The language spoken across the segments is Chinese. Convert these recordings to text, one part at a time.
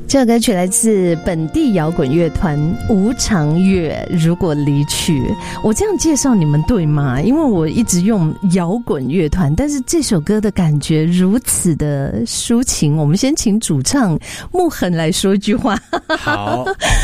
这首歌曲来自本地摇滚乐团无常乐。如果离去，我这样介绍你们对吗？因为我一直用摇滚乐团，但是这首歌的感觉如此的抒情。我们先请主唱木恒来说一句话。 好，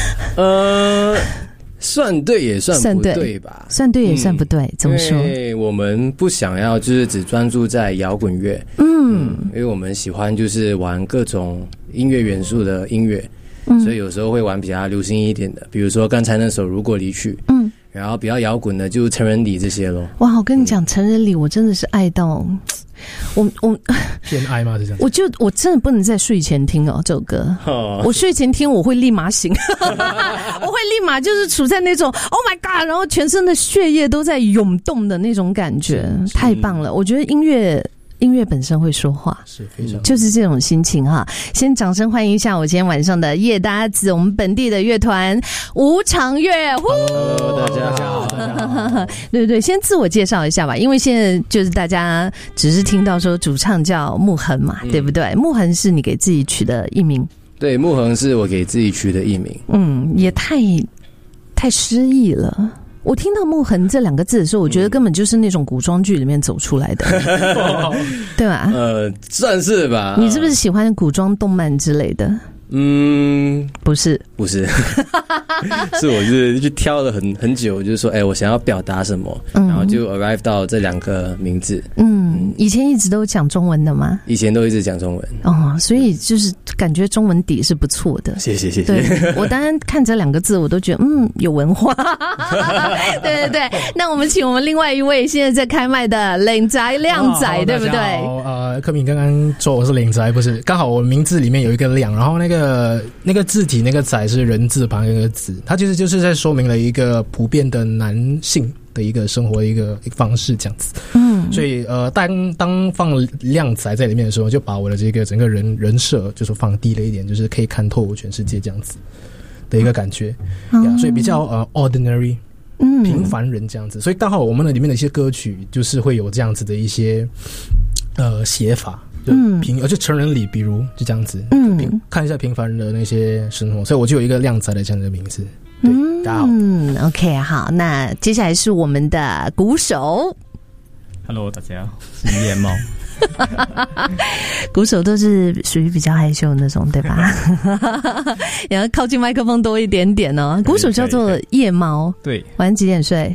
算对也算不对吧？ 算对也算不对，怎么说？ 因为我们不想要就是只专注在摇滚乐，因为我们喜欢就是玩各种音乐元素的音乐，所以有时候会玩比较流行一点的，比如说刚才那首《如果离去》，然后比较摇滚的就成人礼这些咯。 哇，我跟你讲，成人礼我真的是爱到。我偏爱吗？是这样。 我真的不能在睡前听这首歌。我睡前听我会立马醒，我会立马就是处在那种 Oh my God， 然后全身的血液都在涌动的那种感觉，太棒了！我觉得音乐本身会说话， 是非常就是这种心情哈。先掌声欢迎一下我今天晚上的夜搭子，我们本地的乐团无常乐。 Hello， 大家好。 对对，先自我介绍一下吧，因为现在就是大家只是听到说主唱叫木恒嘛，对不对？木恒是你给自己取的艺名？ 对，木恒是我给自己取的艺名。 也太诗意了。我听到木恒这2个字的时候，我觉得根本就是那种古装剧里面走出来的，对吧？ 算是吧。 你是不是喜欢古装动漫之类的？不是， 是我就是去挑了很久，就是说，我想要表达什么，然后就 arrive 到这2个名字。 以前一直都讲中文的吗？ 以前都一直讲中文。 所以就是感觉中文底是不错的。 谢谢。 对，我当然看这2个字，我都觉得有文化。对对对，那我们请我们另外一位现在在开麦的靓仔靓仔，对不对？ 柯敏刚刚说我是靓仔，不是，刚好我名字里面有一个靓，然后那个字体那个仔是人字旁一个字，它其实就是在说明了一个普遍的男性的一个生活的一个方式这样子。所以当放靓仔在里面的时候，就把我的这个整个人设就是放低了一点，就是可以看透全世界这样子的一个感觉。所以比较ordinary， 平凡人这样子。所以刚好我们的里面的一些歌曲就是会有这样子的一些写法。就成人礼，比如就这样子，看一下平凡人的那些生活，所以我就有一个靓仔的这样的名字。对，大家好。 OK， 好，那接下来是我们的鼓手。 Hello， 大家好，是夜猫。 鼓手都是属于比较害羞的那种，对吧？然后靠近麦克风多一点点哦。鼓手叫做夜猫。 对。 晚上几点睡？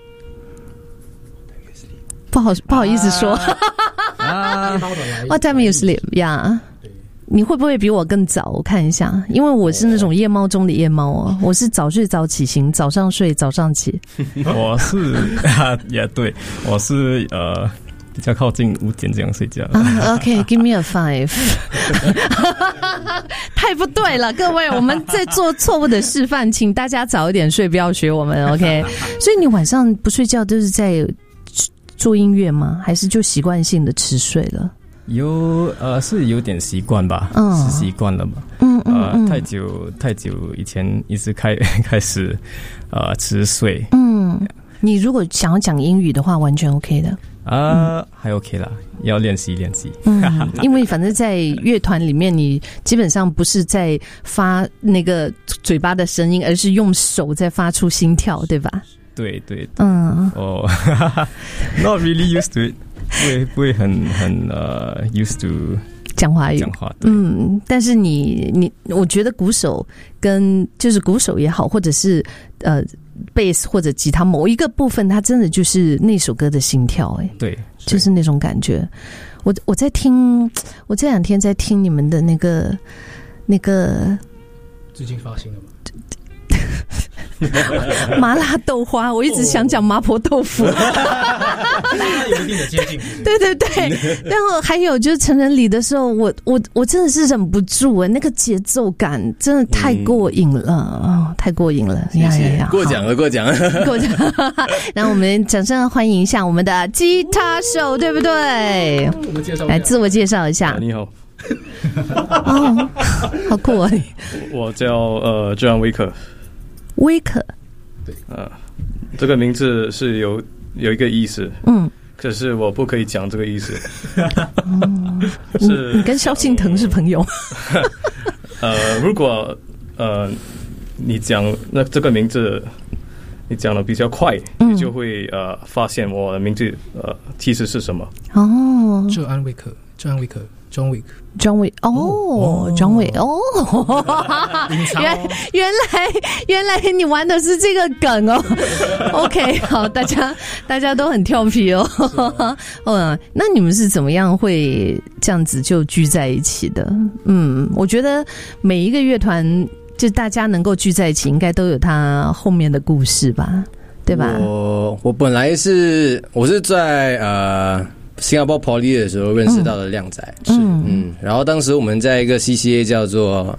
不好意思说。What time you sleep? Yeah. 你会不会比我更早？我看一下，因为我是那种夜猫中的夜猫哦，我是早睡早起型，早上睡早上起。 我是也对，我是比较靠近5点这样睡觉。 OK, give me a 5。太不对了，各位，我们在做错误的示范，请大家早一点睡，不要学我们。OK， 所以你晚上不睡觉都是在做音乐吗？还是就习惯性的迟睡了？ 是有点习惯吧，是习惯了吧。太久以前一直开始迟睡。 你如果想要讲英语的话，完全 OK 的。 还 OK 啦，要练习。 因为反正在乐团里面，你基本上不是在发那个嘴巴的声音，而是用手在发出心跳，对吧？ 对。Not really used to it， 不会很used to 讲华语。但是我觉得鼓手跟就是鼓手也好，或者是贝斯或者吉他某一个部分，它真的就是那首歌的心跳。 对， 就是那种感觉。我在听，我这2天在听你们的那个最近发行了吗？ 麻辣豆花，我一直想讲麻婆豆腐。 有一定的接近。对。 然后还有就是成人礼的时候，我真的是忍不住那个节奏感真的太过瘾了，太过瘾了。 过奖了。 然后我们掌声欢迎一下我们的吉他手，对不对？ 我们介绍一下， 来自我介绍一下。 你好。 好酷啊！ 我叫John Wicker。 威克， 对，这个名字是有一个意思，可是我不可以讲这个意思。是你跟萧敬腾是朋友？ 如果你讲那这个名字，你讲的比较快，你就会发现我的名字其实是什么。 哦， 郑安威克，John Wick， John Wick， 原来你玩的是这个梗哦。OK， 好，大家都很调皮哦。那你们是怎么样会这样子就聚在一起的？我觉得每一个乐团就大家能够聚在一起，应该都有它后面的故事吧，对吧？ 我本来我是在新加坡 Poly 的时候认识到的靓仔，然后当时我们在一个 CCA 叫做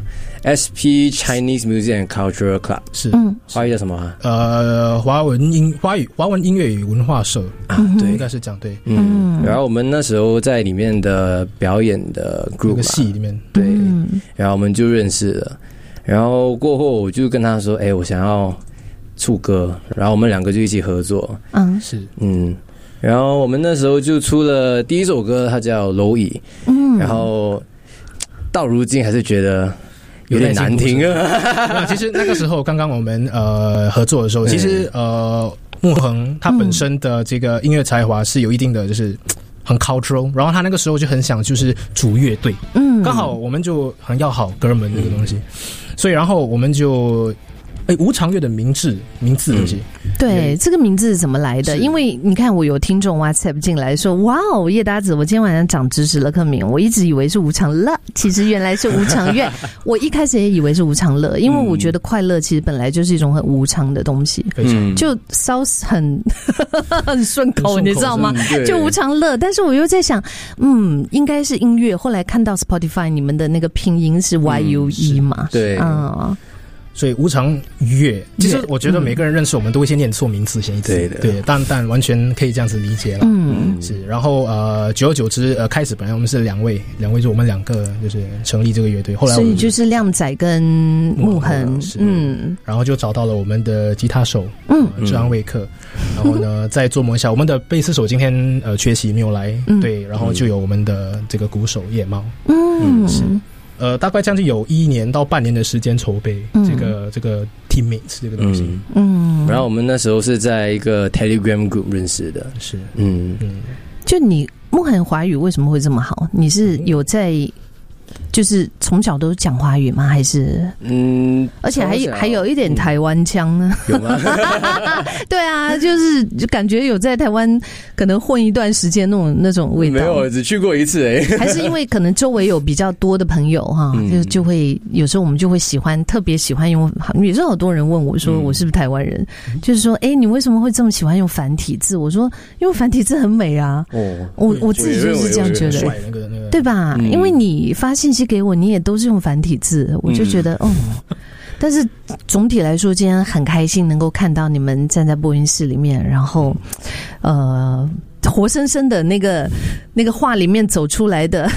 SP Chinese Music and Cultural Club， 是华语叫什么啊？ 华文音乐与文化社对，应该是这样对。 然后我们那时候在里面的表演的 group 个系里面， 对，然后我们就认识了。然后过后我就跟他说，我想要出歌，然后我们两个就一起合作。然后我们那时候就出了第一首歌，它叫《蝼蚁》。然后到如今还是觉得有点难听啊。 其实那个时候刚刚我们合作的时候，其实慕恒他本身的这个音乐才华是有一定的，就是很 cultural， 然后他那个时候就很想就是组乐队，刚好我们就很要好哥们这个东西，所以然后我们就无常乐的名字东西。 对，这个名字是怎么来的？因为你看，我有听众 WhatsApp 进来说：“哇哦，叶达子，我今天晚上长知识了，克明，我一直以为是无常乐，其实原来是无常乐。我一开始也以为是无常乐，因为我觉得快乐其实本来就是一种很无常的东西，就稍很顺口，你知道吗？就无常乐。但是我又在想，应该是音乐。后来看到 Spotify 你们的那个拼音是 YUE 嘛， 对。 所以无常乐，其实我觉得每个人认识我们都会先念错名字先一次，对，但完全可以这样子理解了，是。然后久而久之，开始本来我们是两位就我们两个就是成立这个乐队，后来我们所以就是靓仔跟慕恒， 然后就找到了我们的吉他手，郑安卫克，然后呢再琢磨一下，我们的贝斯手今天缺席没有来，对，然后就有我们的这个鼓手夜猫，是。大概将近有1年到半年的时间筹备这个 teammates 这个东西。 然后我们那时候是在一个 Telegram group 认识的， 是。 就你慕恒华语为什么会这么好？你是有在就是从小都讲华语吗？还是而且还有一点台湾腔呢？ 有吗？ 对啊，就感觉有在台湾可能混一段时间那种味道。 没有，只去过一次还是因为可能周围有比较多的朋友哈，就会有时候我们就会特别喜欢用。也是好多人问我说我是不是台湾人，就是说你为什么会这么喜欢用繁体字？我说因为繁体字很美啊。我自己就是这样觉得，对吧？因为你发信息给我，你也都是用繁体字，我就觉得但是总体来说，今天很开心能够看到你们站在播音室里面，然后活生生的那个画里面走出来的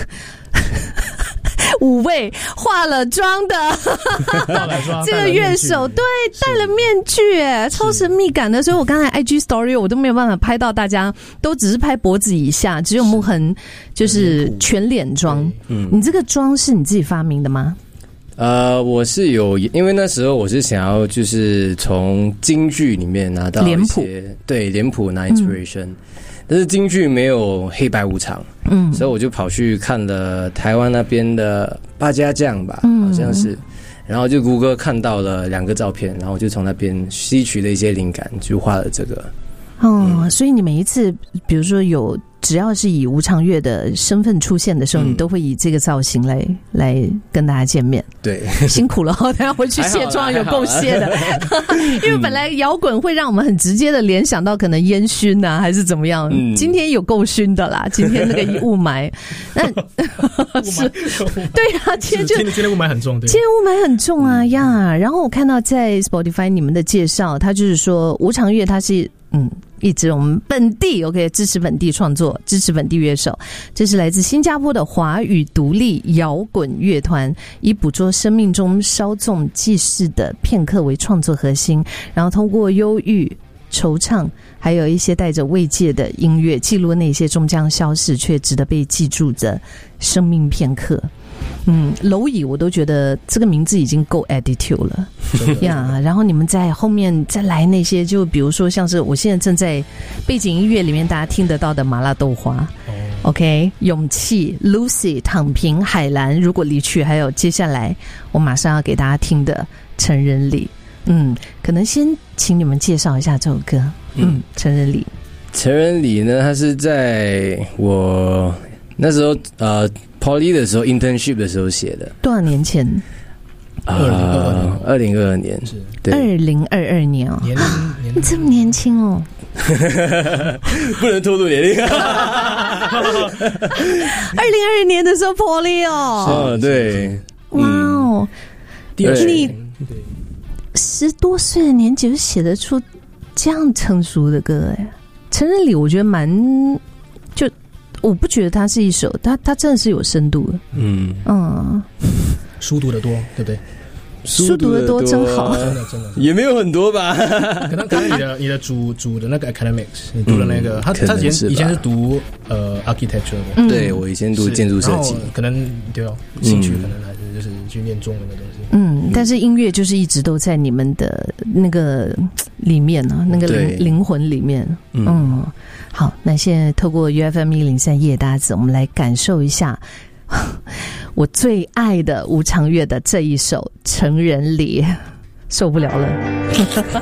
5位化了妆的这个乐手，对，戴了面具，超神秘感的。所以我刚才 IG Story 我都没有办法拍到大家，都只是拍脖子以下，只有慕恒就是全脸妆。你这个妆是你自己发明的吗？ 我是有，因为那时候我是想要就是从京剧里面拿到一些脸谱，对，脸谱拿 inspiration。但是京剧没有黑白无常，所以我就跑去看了台湾那边的八家将吧，好像是，然后就谷歌看到了2个照片，然后我就从那边吸取了一些灵感，就画了这个。 所以你每一次，比如说只要是以无常乐的身份出现的时候，你都会以这个造型来跟大家见面。 对， 辛苦了，等下回去卸妆有够卸的。因为本来摇滚会让我们很直接的联想到可能烟熏啊，还是怎么样。今天有够熏的啦，今天那个雾霾，那是对啊，今天雾霾很重，对， 今天雾霾很重啊呀。然后我看到在 Spotify 你们的介绍，它就是说无常乐它是一直我们本地 OK 支持本地创作，支持本地乐手。这是来自新加坡的华语独立摇滚乐团，以捕捉生命中稍纵即逝的片刻为创作核心，然后通过忧郁、惆怅，还有一些带着慰藉的音乐，记录那些终将消逝却值得被记住的生命片刻。 蝼蚁我都觉得这个名字已经够 attitude 了呀。然后你们在后面再来那些，就比如说像是我现在正在背景音乐里面大家听得到的麻辣豆花。OK， 勇气 Lucy 躺平海蓝如果离去，还有接下来我马上要给大家听的成人礼。可能先请你们介绍一下这首歌。成人礼。 成人礼呢，它是在我那时候Poly 的时候 internship 的时候写的。 多少年前 ？2022年。是。对。 2022年哦。你这么年轻哦。 不能透露年龄。 2022年的时候 Poly 哦。 对。 哇哦。你10多岁的年纪就写得出这样成熟的歌哎。成人礼我觉得就我不觉得它是一首，它真的是有深度的。 书读得多，对不对？ 书读得多真好， 真的也没有很多吧。 可能你的主的那个 academics， 你读的那个，他以前是读architecture 的。 对，我以前读建筑设计， 可能对哦，兴趣可能还是就是去念中文的东西。 但是音乐就是一直都在你们的那个里面啊，那个灵魂里面。好，那现在透过 UFM103夜搭子，我们来感受一下我最爱的吴长月的这一首《成人礼》，受不了了。